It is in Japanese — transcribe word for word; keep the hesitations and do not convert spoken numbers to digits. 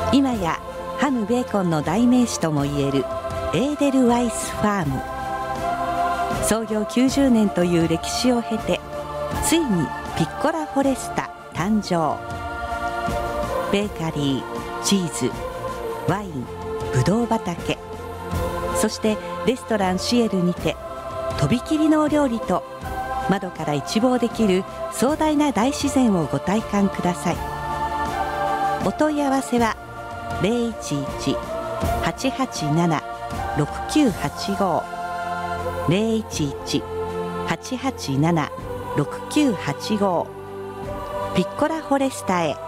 今やハムベーコンの代名詞ともいえるエーデルワイスファーム。創業きゅうじゅうねんという歴史を経て、ついにピッコラフォレスタ誕生。ベーカリー、チーズ、ワイン、ブドウ畑、そしてレストランシエルにてとびきりのお料理と窓から一望できる壮大な大自然をご体感ください。お問い合わせはゼロいちいち はちはちなな ろくきゅうはちご ゼロいちいち はちはちなな ろくきゅうはちご ピッコラフォレスタへ。